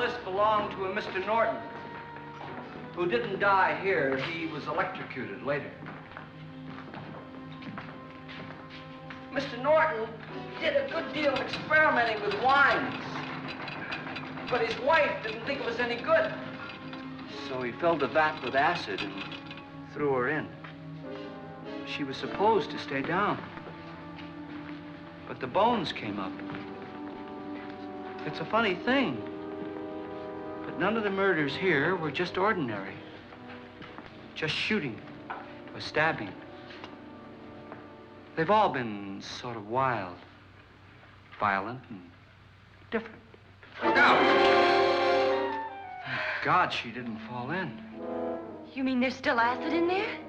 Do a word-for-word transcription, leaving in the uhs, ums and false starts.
this belonged to a Mister Norton, who didn't die here. He was electrocuted later. Mister Norton did a good deal of experimenting with wines, but his wife didn't think it was any good. So he filled the vat with acid and threw her in. She was supposed to stay down, but the bones came up. It's a funny thing, but none of the murders here were just ordinary. Just shooting or stabbing. They've all been sort of wild, violent, and different. Look out! Thank God she didn't fall in. You mean there's still acid in there?